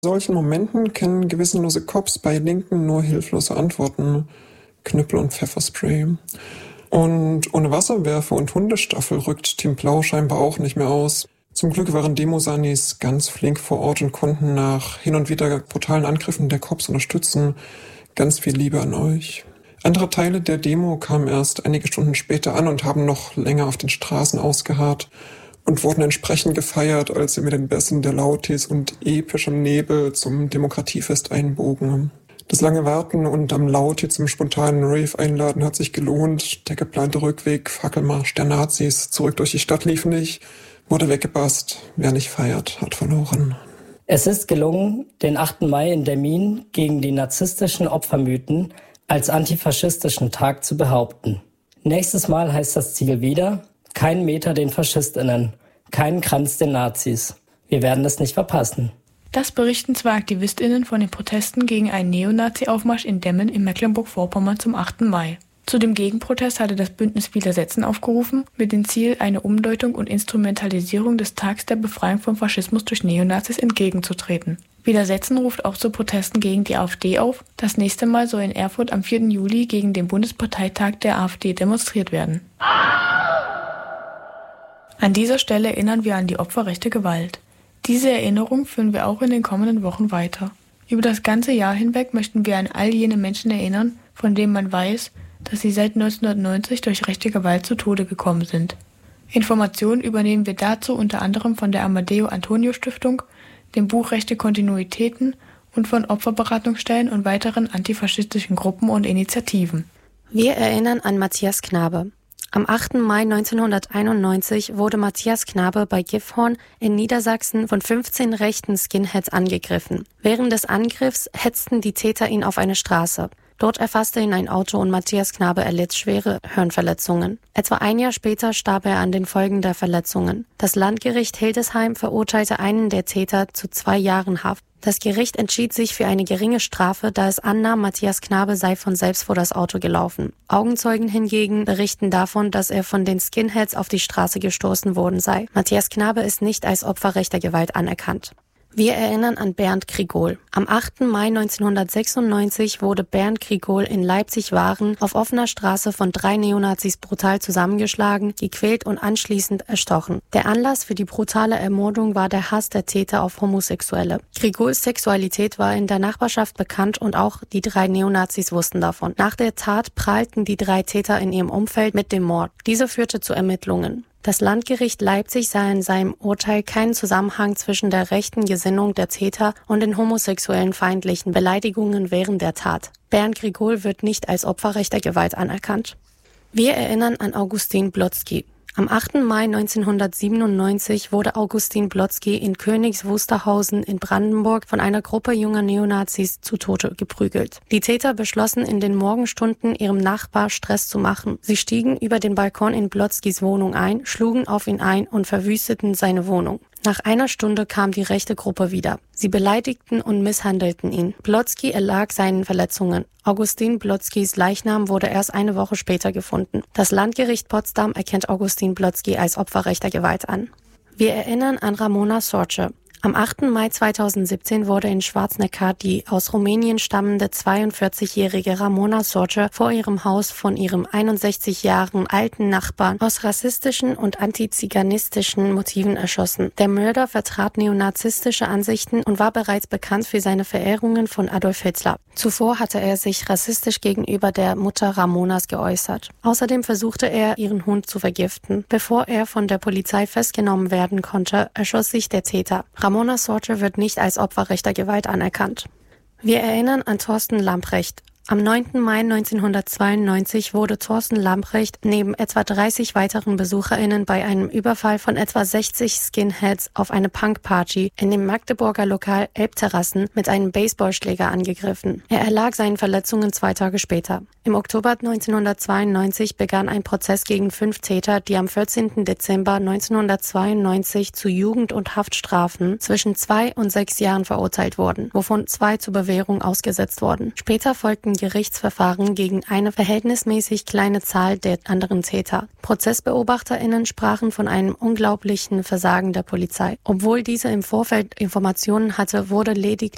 In solchen Momenten kennen gewissenlose Cops bei Linken nur hilflose Antworten. Knüppel und Pfefferspray. Und ohne Wasserwerfer und Hundestaffel rückt Team Blau scheinbar auch nicht mehr aus. Zum Glück waren Demosanis ganz flink vor Ort und konnten nach hin und wieder brutalen Angriffen der Cops unterstützen. Ganz viel Liebe an euch. Andere Teile der Demo kamen erst einige Stunden später an und haben noch länger auf den Straßen ausgeharrt und wurden entsprechend gefeiert, als sie mit den Bässen der Lautis und epischem Nebel zum Demokratiefest einbogen. Das lange Warten und am Lauti zum spontanen Rave einladen hat sich gelohnt. Der geplante Rückweg, Fackelmarsch der Nazis, zurück durch die Stadt lief nicht, wurde weggebasst. Wer nicht feiert, hat verloren. Es ist gelungen, den 8. Mai in Demmin gegen die narzisstischen Opfermythen als antifaschistischen Tag zu behaupten. Nächstes Mal heißt das Ziel wieder: kein Meter den FaschistInnen, keinen Kranz den Nazis. Wir werden es nicht verpassen. Das berichten zwei AktivistInnen von den Protesten gegen einen Neonazi-Aufmarsch in Demmin in Mecklenburg-Vorpommern zum 8. Mai. Zu dem Gegenprotest hatte das Bündnis Widersetzen aufgerufen, mit dem Ziel, eine Umdeutung und Instrumentalisierung des Tags der Befreiung vom Faschismus durch Neonazis entgegenzutreten. Widersetzen ruft auch zu Protesten gegen die AfD auf. Das nächste Mal soll in Erfurt am 4. Juli gegen den Bundesparteitag der AfD demonstriert werden. An dieser Stelle erinnern wir an die Opfer rechter Gewalt. Diese Erinnerung führen wir auch in den kommenden Wochen weiter. Über das ganze Jahr hinweg möchten wir an all jene Menschen erinnern, von denen man weiß, dass sie seit 1990 durch rechte Gewalt zu Tode gekommen sind. Informationen übernehmen wir dazu unter anderem von der Amadeo Antonio Stiftung, dem Buch Rechte Kontinuitäten und von Opferberatungsstellen und weiteren antifaschistischen Gruppen und Initiativen. Wir erinnern an Matthias Knabe. Am 8. Mai 1991 wurde Matthias Knabe bei Gifhorn in Niedersachsen von 15 rechten Skinheads angegriffen. Während des Angriffs hetzten die Täter ihn auf eine Straße. Dort erfasste ihn ein Auto und Matthias Knabe erlitt schwere Hirnverletzungen. Etwa ein Jahr später starb er an den Folgen der Verletzungen. Das Landgericht Hildesheim verurteilte einen der Täter zu 2 Jahren Haft. Das Gericht entschied sich für eine geringe Strafe, da es annahm, Matthias Knabe sei von selbst vor das Auto gelaufen. Augenzeugen hingegen berichten davon, dass er von den Skinheads auf die Straße gestoßen worden sei. Matthias Knabe ist nicht als Opfer rechter Gewalt anerkannt. Wir erinnern an Bernd Grigol. Am 8. Mai 1996 wurde Bernd Grigol in Leipzig-Waren auf offener Straße von 3 Neonazis brutal zusammengeschlagen, gequält und anschließend erstochen. Der Anlass für die brutale Ermordung war der Hass der Täter auf Homosexuelle. Grigols Sexualität war in der Nachbarschaft bekannt und auch die 3 Neonazis wussten davon. Nach der Tat prahlten die 3 Täter in ihrem Umfeld mit dem Mord. Diese führte zu Ermittlungen. Das Landgericht Leipzig sah in seinem Urteil keinen Zusammenhang zwischen der rechten Gesinnung der Täter und den homosexuellen feindlichen Beleidigungen während der Tat. Bernd Grigol wird nicht als Opfer rechter Gewalt anerkannt. Wir erinnern an Augustin Blotzky. Am 8. Mai 1997 wurde Augustin Blotzky in Königs Wusterhausen in Brandenburg von einer Gruppe junger Neonazis zu Tode geprügelt. Die Täter beschlossen in den Morgenstunden ihrem Nachbar Stress zu machen. Sie stiegen über den Balkon in Blotzkys Wohnung ein, schlugen auf ihn ein und verwüsteten seine Wohnung. Nach einer Stunde kam die rechte Gruppe wieder. Sie beleidigten und misshandelten ihn. Blotzky erlag seinen Verletzungen. Augustin Blotzkys Leichnam wurde erst eine Woche später gefunden. Das Landgericht Potsdam erkennt Augustin Blotzky als Opfer rechter Gewalt an. Wir erinnern an Ramona Sorce. Am 8. Mai 2017 wurde in Schwarzenegger die aus Rumänien stammende 42-jährige Ramona Sorce vor ihrem Haus von ihrem 61 Jahren alten Nachbarn aus rassistischen und antiziganistischen Motiven erschossen. Der Mörder vertrat neonazistische Ansichten und war bereits bekannt für seine Verehrungen von Adolf Hitler. Zuvor hatte er sich rassistisch gegenüber der Mutter Ramonas geäußert. Außerdem versuchte er, ihren Hund zu vergiften. Bevor er von der Polizei festgenommen werden konnte, erschoss sich der Täter. Ramona Sorce wird nicht als Opfer rechter Gewalt anerkannt. Wir erinnern an Thorsten Lamprecht. Am 9. Mai 1992 wurde Thorsten Lamprecht neben etwa 30 weiteren BesucherInnen bei einem Überfall von etwa 60 Skinheads auf eine Punkparty in dem Magdeburger Lokal Elbterrassen mit einem Baseballschläger angegriffen. Er erlag seinen Verletzungen 2 Tage später. Im Oktober 1992 begann ein Prozess gegen 5 Täter, die am 14. Dezember 1992 zu Jugend- und Haftstrafen zwischen 2 und 6 Jahren verurteilt wurden, wovon 2 zur Bewährung ausgesetzt wurden. Später folgten Gerichtsverfahren gegen eine verhältnismäßig kleine Zahl der anderen Täter. ProzessbeobachterInnen sprachen von einem unglaublichen Versagen der Polizei. Obwohl diese im Vorfeld Informationen hatte, wurde lediglich